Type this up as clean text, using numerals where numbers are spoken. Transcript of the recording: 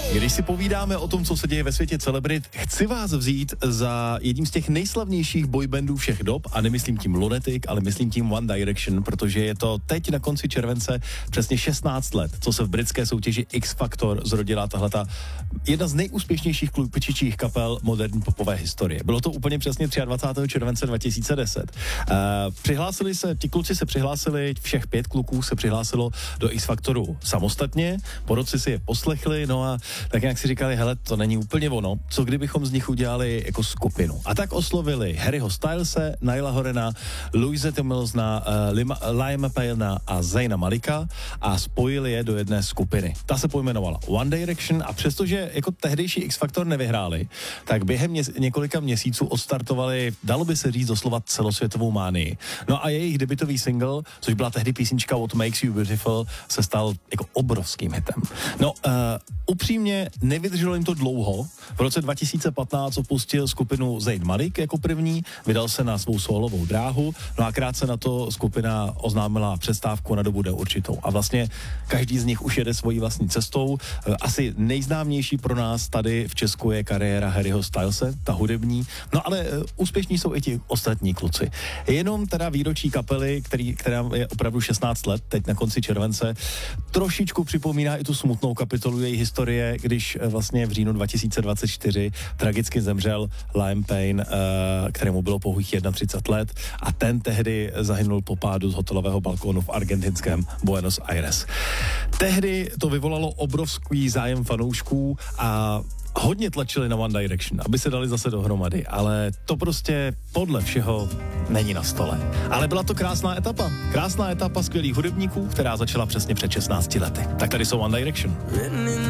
Když si povídáme o tom, co se děje ve světě celebrit, chci vás vzít za jedním z těch nejslavnějších boybandů všech dob a nemyslím tím Lunatic, ale myslím tím One Direction, protože je to teď na konci července přesně 16 let, co se v britské soutěži X Factor zrodila tahleta jedna z nejúspěšnějších klupičičích kapel moderní popové historie. Bylo to úplně přesně 23. července 2010. Ti kluci se přihlásili, všech 5 kluků se přihlásilo do X Factoru samostatně, po roce si je poslechli, no a tak nějak si říkali, hele, to není úplně ono, co kdybychom z nich udělali jako skupinu. A tak oslovili Harryho Stylese, Nialla Horana, Louise Tomlinsona, Liama Payna a Zayna Malika a spojili je do jedné skupiny. Ta se pojmenovala One Direction a přestože jako tehdejší X Factor nevyhráli, tak během několika měsíců odstartovali, dalo by se říct doslova celosvětovou mánii. No a jejich debutový single, což byla tehdy písnička What Makes You Beautiful, se stal jako obrovským hitem. No, upřímně nevydrželo jim to dlouho. V roce 2015 opustil skupinu Zayn Malik jako první, vydal se na svou solovou dráhu, no a krátce na to skupina oznámila přestávku na dobu neurčitou. A vlastně každý z nich už jede svojí vlastní cestou. Asi nejznámější pro nás tady v Česku je kariéra Harryho Stylese, ta hudební, no ale úspěšní jsou i ti ostatní kluci. Jenom teda výročí kapely, která je opravdu 16 let, teď na konci července, trošičku připomíná i tu smutnou kapitolu její historie, když vlastně v říjnu 2024 tragicky zemřel Liam Payne, kterému bylo pouhých 31 let a ten tehdy zahynul po pádu z hotelového balkónu v argentinském Buenos Aires. Tehdy to vyvolalo obrovský zájem fanoušků a hodně tlačili na One Direction, aby se dali zase dohromady, ale to prostě podle všeho není na stole. Ale byla to krásná etapa skvělých hudebníků, která začala přesně před 16 lety. Tak tady jsou One Direction.